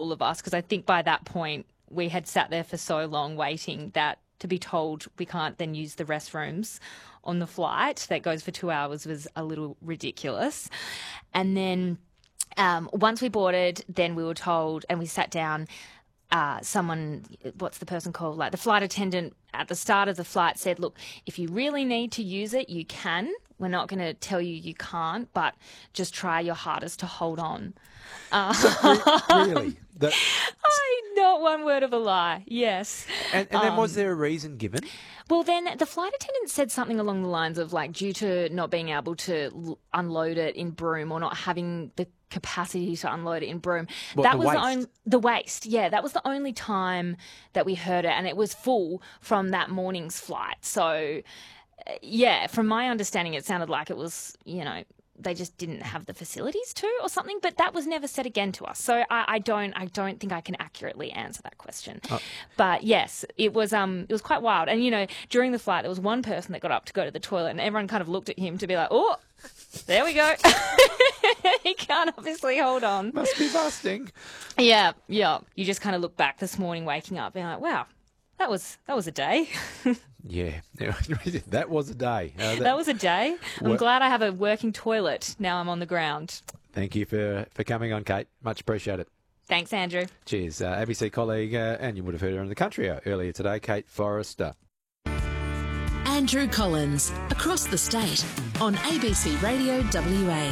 all of us, because I think by that point we had sat there for so long waiting that to be told we can't then use the restrooms on the flight that goes for 2 hours was a little ridiculous. And then once we boarded, then we were told, and we sat down, someone, what's the person called? Like the flight attendant at the start of the flight said, look, if you really need to use it, you can. We're not going to tell you you can't, but just try your hardest to hold on. Really? Not one word of a lie, yes. And then was there a reason given? Well, then the flight attendant said something along the lines of, like, due to not being able to unload it in Broome or not having the capacity to unload it in Broome. What, that the was waste? The waste, yeah. That was the only time that we heard it, and it was full from that morning's flight. So, yeah, from my understanding, it sounded like it was, they just didn't have the facilities to or something, but that was never said again to us. So I don't think I can accurately answer that question. Oh. But yes, it was quite wild. And, during the flight, there was one person that got up to go to the toilet and everyone kind of looked at him to be like, oh, there we go. He can't obviously hold on. Must be busting. Yeah. You just kind of look back this morning waking up being like, wow, that was a day. Yeah, that was a day. That was a day. I'm glad I have a working toilet now I'm on the ground. Thank you for coming on, Kate. Much appreciated. Thanks, Andrew. Cheers. ABC colleague, and you would have heard her in the country earlier today, Kate Forrester. Andrew Collins, across the state on ABC Radio WA.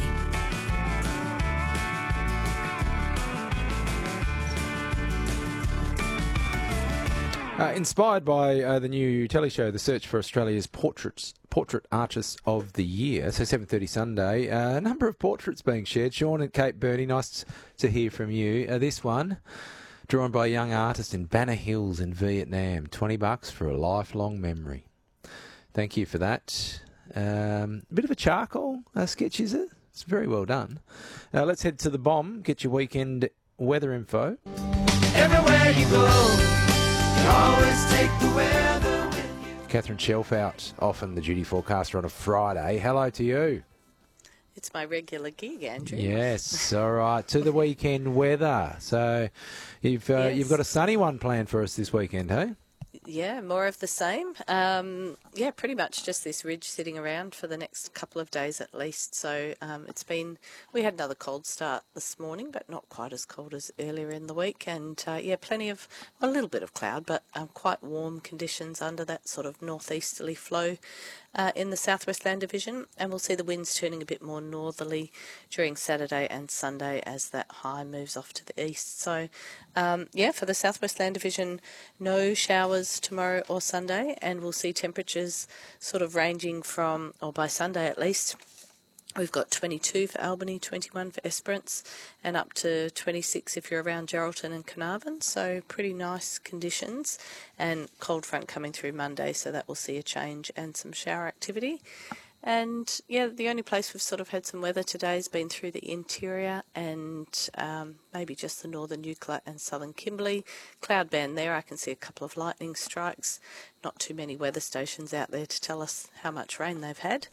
Inspired by the new telly show, The Search for Australia's Portrait Artist of the Year, so 7:30 Sunday, a number of portraits being shared. Sean and Kate Burney, nice to hear from you. This one, drawn by a young artist in Banner Hills in Vietnam, $20 for a lifelong memory. Thank you for that. A bit of a charcoal sketch, is it? It's very well done. Let's head to the Bomb, get your weekend weather info. Everywhere you go, always take the weather with you. Catherine Shelfout, often the duty forecaster on a Friday. Hello to you. It's my regular gig, Andrew. Yes, all right. To the weekend weather. So you've got a sunny one planned for us this weekend, hey? Yeah, more of the same. Pretty much just this ridge sitting around for the next couple of days at least. So we had another cold start this morning, but not quite as cold as earlier in the week. And plenty of, a little bit of cloud, but quite warm conditions under that sort of northeasterly flow in the Southwest Land Division. And we'll see the winds turning a bit more northerly during Saturday and Sunday as that high moves off to the east. So, for the Southwest Land Division, no showers tomorrow or Sunday, and we'll see temperatures sort of ranging from, or by Sunday at least, we've got 22 for Albany, 21 for Esperance, and up to 26 if you're around Geraldton and Carnarvon. So pretty nice conditions, and cold front coming through Monday, so that will see a change and some shower activity. And, the only place we've sort of had some weather today has been through the interior and maybe just the northern Eucla and southern Kimberley. Cloud band there, I can see a couple of lightning strikes. Not too many weather stations out there to tell us how much rain they've had.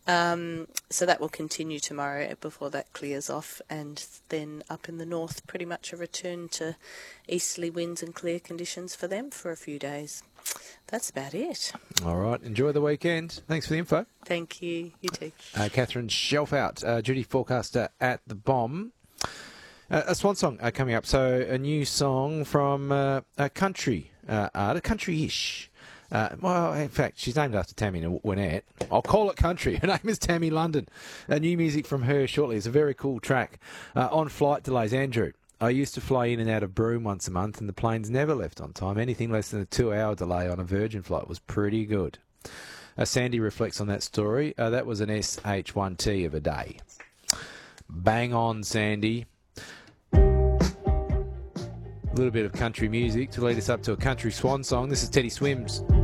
So that will continue tomorrow before that clears off, and then up in the north, pretty much a return to easterly winds and clear conditions for them for a few days. That's about it. All right. Enjoy the weekend. Thanks for the info. Thank you. You too. Catherine Shelfout, duty forecaster at the Bomb. A swan song coming up. So a new song from a country artist, country-ish. In fact, she's named after Tammy Wynette. I'll call it country. Her name is Tammy London. New music from her shortly. It's a very cool track. On flight delays, Andrew. I used to fly in and out of Broome once a month, and the planes never left on time. Anything less than a 2-hour delay on a Virgin flight was pretty good. Sandy reflects on that story. That was an SH1T of a day. Bang on, Sandy. A little bit of country music to lead us up to a country swan song. This is Teddy Swims.